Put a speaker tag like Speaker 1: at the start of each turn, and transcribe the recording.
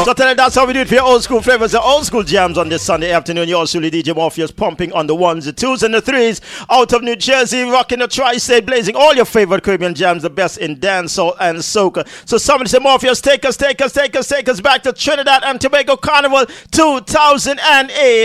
Speaker 1: So tonight, that's how we do it for your old school flavors, the old school jams on this Sunday afternoon. Yours truly, DJ Morpheus, pumping on the ones, the twos, and the threes. Out of New Jersey, rocking the tri-state, blazing all your favorite Caribbean jams, the best in dancehall and soca. So somebody say, Morpheus, take us back to Trinidad and Tobago Carnival 2008.